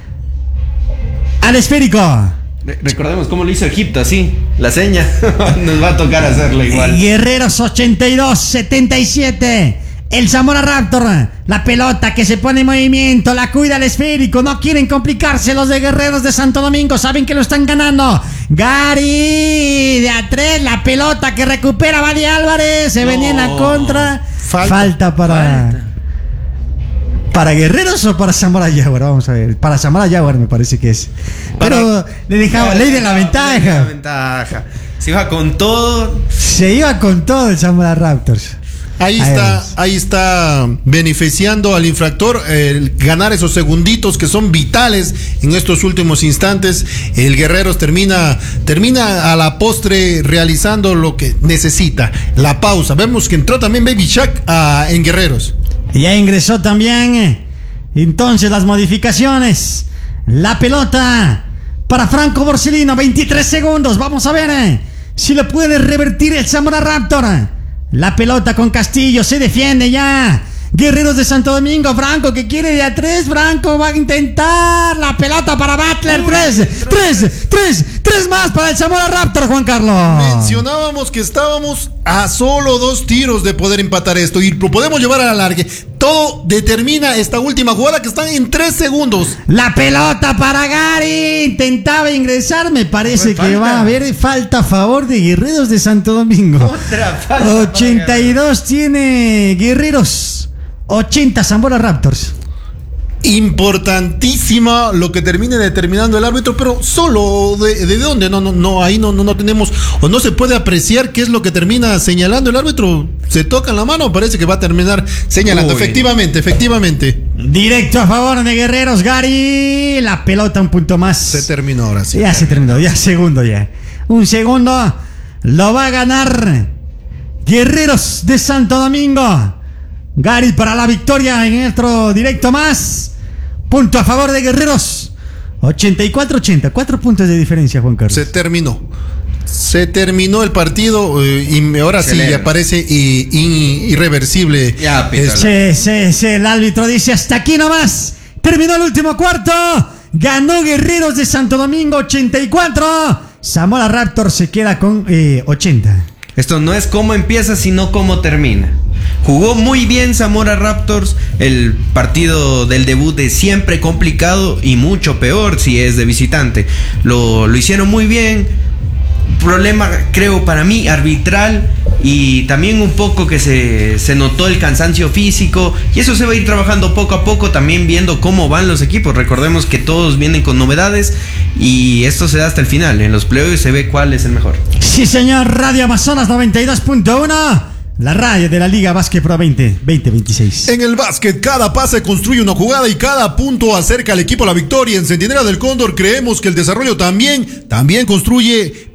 esférico? Recordemos cómo lo hizo Egipto, así, la seña. Nos va a tocar hacerlo igual. Guerreros 82-77. El Zamora Raptor, la pelota que se pone en movimiento, la cuida el esférico. No quieren complicarse los de Guerreros de Santo Domingo, saben que lo están ganando. Gary de a3, la pelota que recupera Vali Álvarez. Se venía en la contra. Falta para Guerreros o para Zamora Jaguar. Vamos a ver. Para Zamora Jaguar me parece que es. Pero le dejaba ley de la ventaja. Se iba con todo. Se iba con todo el Zamora Raptors. Ahí está beneficiando al infractor el ganar esos segunditos que son vitales en estos últimos instantes. El Guerreros termina a la postre realizando lo que necesita, la pausa. Vemos que entró también Baby Shaq en Guerreros. Ya ingresó también. Entonces las modificaciones. La pelota para Franco Borsellino, 23 segundos. Vamos a ver si le puede revertir el Zamora Raptor. La pelota con Castillo, se defiende ya. Guerreros de Santo Domingo, Franco que quiere de a 3, Franco va a intentar. La pelota para Butler, 3 más para el Zamora Raptor, Juan Carlos. Mencionábamos que estábamos a solo 2 tiros de poder empatar esto y lo podemos llevar a la larga. Todo determina esta última jugada que están en 3 segundos. La pelota para Gary, intentaba ingresar, me parece que va a haber falta a favor de Guerreros de Santo Domingo. Otra falta. 82 tiene Guerreros, 80 Zamora Raptors. Importantísima lo que termine determinando el árbitro, pero solo de dónde ahí no tenemos o no se puede apreciar qué es lo que termina señalando el árbitro. Se toca en la mano, parece que va a terminar señalando. Efectivamente. Directo a favor de Guerreros, Gary. La pelota un punto más. Se terminó ahora sí. Ya se terminó, un segundo lo va a ganar Guerreros de Santo Domingo. Gary para la victoria en otro directo más. Punto a favor de Guerreros. 84-80. 4 puntos de diferencia, Juan Carlos. Se terminó el partido y ahora sí ya parece irreversible. Ya, sí, el árbitro dice hasta aquí nomás. Terminó el último cuarto. Ganó Guerreros de Santo Domingo 84. Zamora Raptor se queda con 80. Esto no es cómo empieza, sino cómo termina. Jugó muy bien Zamora Raptors. El partido del debut es siempre complicado y mucho peor si es de visitante. Lo hicieron muy bien. Problema, creo, para mí, arbitral. Y también un poco que se notó el cansancio físico. Y eso se va a ir trabajando poco a poco, también viendo cómo van los equipos. Recordemos que todos vienen con novedades. Y esto se da hasta el final. En los playoffs se ve cuál es el mejor. Sí, señor. Radio Amazonas 92.1. La radio de la Liga Básquet Pro 2026. En el básquet, cada pase construye una jugada y cada punto acerca al equipo a la victoria. En Centinela del Cóndor creemos que el desarrollo también construye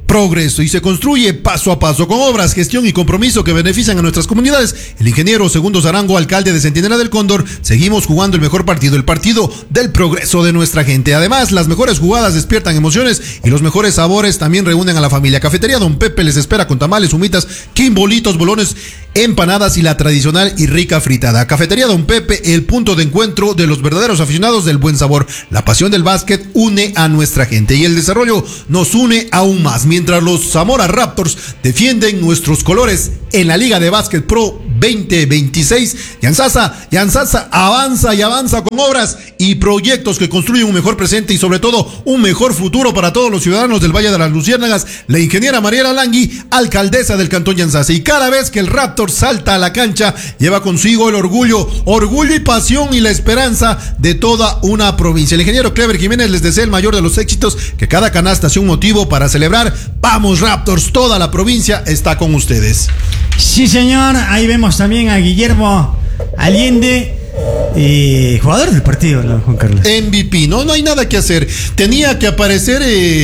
progreso y se construye paso a paso con obras, gestión y compromiso que benefician a nuestras comunidades. El ingeniero Segundo Zarango, alcalde de Centinela del Cóndor, seguimos jugando el mejor partido, el partido del progreso de nuestra gente. Además, las mejores jugadas despiertan emociones y los mejores sabores también reúnen a la familia. Cafetería Don Pepe les espera con tamales, humitas, quimbolitos, bolones, empanadas y la tradicional y rica fritada. Cafetería Don Pepe, el punto de encuentro de los verdaderos aficionados del buen sabor. La pasión del básquet une a nuestra gente y el desarrollo nos une aún más. Mientras los Zamora Raptors defienden nuestros colores en la Liga de Básquet Pro 2026, Yansasa avanza y avanza con obras y proyectos que construyen un mejor presente y sobre todo un mejor futuro para todos los ciudadanos del Valle de las Luciérnagas. La ingeniera Mariela Langui, alcaldesa del Cantón Yansasa, y cada vez que el Raptor salta a la cancha lleva consigo el orgullo y pasión y la esperanza de toda una provincia. El ingeniero Clever Jiménez les desea el mayor de los éxitos, que cada canasta sea un motivo para celebrar. Vamos Raptors, toda la provincia está con ustedes. Sí, señor, ahí vemos también a Guillermo Allende, jugador del partido, ¿no, Juan Carlos? MVP, no hay nada que hacer. Tenía que aparecer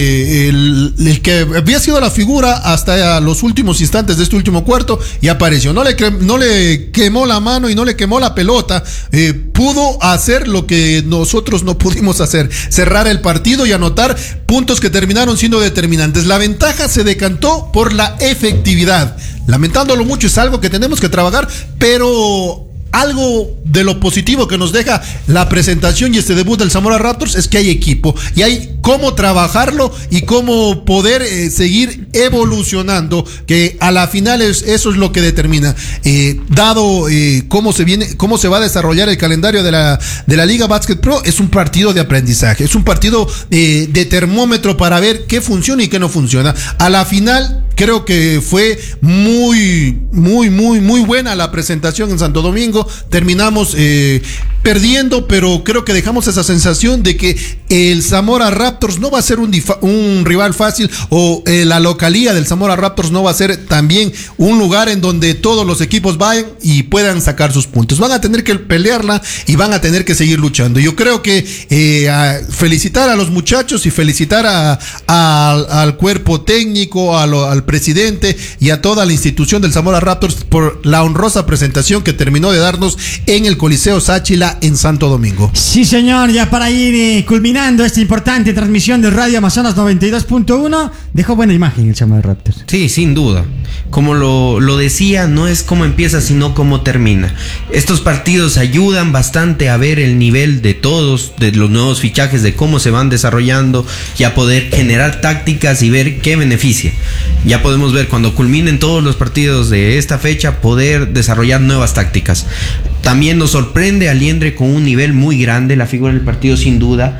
el que había sido la figura hasta los últimos instantes de este último cuarto y apareció. No le quemó la mano y no le quemó la pelota. Pudo hacer lo que nosotros no pudimos hacer, cerrar el partido y anotar puntos que terminaron siendo determinantes. La ventaja se decantó por la efectividad. Lamentándolo mucho, es algo que tenemos que trabajar, pero algo de lo positivo que nos deja la presentación y este debut del Zamora Raptors es que hay equipo y hay cómo trabajarlo y cómo poder seguir evolucionando, que a la final eso es lo que determina, dado cómo se va a desarrollar el calendario de la Liga Basket Pro. Es un partido de aprendizaje, es un partido de termómetro para ver qué funciona y qué no funciona. A la final creo que fue muy buena la presentación en Santo Domingo. Terminamos perdiendo, pero creo que dejamos esa sensación de que el Zamora Raptors no va a ser un rival fácil, o la localía del Zamora Raptors no va a ser también un lugar en donde todos los equipos vayan y puedan sacar sus puntos. Van a tener que pelearla y van a tener que seguir luchando. Yo creo que felicitar a los muchachos y felicitar al cuerpo técnico, al presidente y a toda la institución del Zamora Raptors por la honrosa presentación que terminó de darnos en el Coliseo Sáchila en Santo Domingo. Sí, señor, ya para ir culminando esta importante transmisión de Radio Amazonas 92.1, dejó buena imagen el Zamora Raptors. Sí, sin duda. Como lo decía, no es cómo empieza, sino cómo termina. Estos partidos ayudan bastante a ver el nivel de todos, de los nuevos fichajes, de cómo se van desarrollando y a poder generar tácticas y ver qué beneficia. Ya podemos ver cuando culminen todos los partidos de esta fecha, poder desarrollar nuevas tácticas. También nos sorprende Aliendre con un nivel muy grande, la figura del partido sin duda,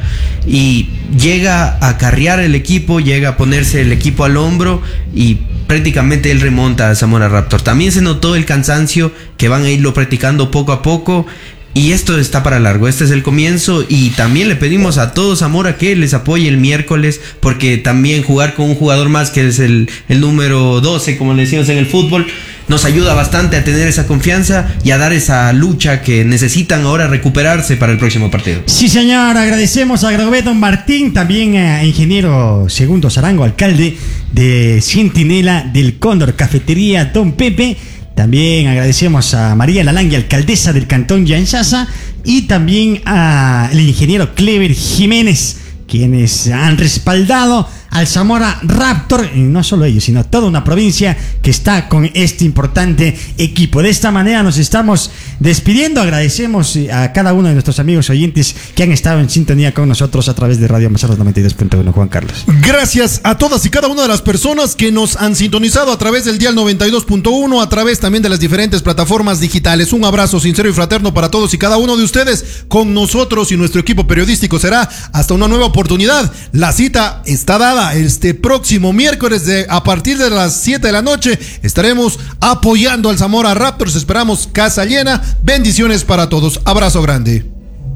y llega a acarrear el equipo, llega a ponerse el equipo al hombro y prácticamente él remonta a Zamora Raptor. También se notó el cansancio, que van a irlo practicando poco a poco. Y esto está para largo, este es el comienzo, y también le pedimos a todos Zamora que les apoye el miércoles, porque también jugar con un jugador más, que es el número 12, como le decimos en el fútbol, nos ayuda bastante a tener esa confianza y a dar esa lucha que necesitan ahora recuperarse para el próximo partido. Sí, señor, agradecemos a Grobeto Martín, también a ingeniero Segundo Zarango, alcalde de Centinela del Cóndor, Cafetería Don Pepe. También agradecemos a María Langui, alcaldesa del Cantón Yansasa, y también al ingeniero Clever Jiménez, quienes han respaldado al Zamora Raptor, y no solo ellos, sino toda una provincia que está con este importante equipo. De esta manera nos estamos despidiendo. Agradecemos a cada uno de nuestros amigos oyentes que han estado en sintonía con nosotros a través de Radio Amazonas 92.1. Juan Carlos. Gracias a todas y cada una de las personas que nos han sintonizado a través del dial 92.1, a través también de las diferentes plataformas digitales. Un abrazo sincero y fraterno para todos y cada uno de ustedes. Con nosotros y nuestro equipo periodístico será hasta una nueva oportunidad. La cita está dada. Este próximo miércoles a partir de las 7 de la noche estaremos apoyando al Zamora Raptors. Esperamos casa llena. Bendiciones para todos. Abrazo grande.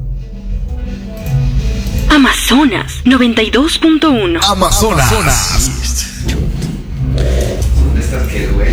Amazonas 92.1. Amazonas. Son estas que duelen.